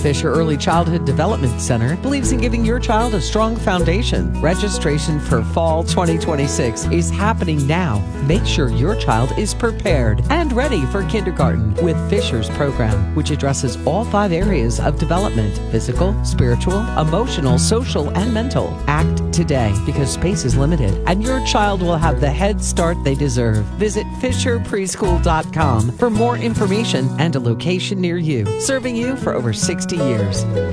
Fisher Early Childhood Development Center believes in giving your child a strong foundation. Registration for fall 2026 is happening now. Make sure your child is prepared and ready for kindergarten with Fisher's program, which addresses all 5 areas of development: physical, spiritual, emotional, social, and mental. Act today because space is limited and your child will have the head start they deserve. Visit FisherPreschool.com for more information and a location near you. Serving you for over 60 years.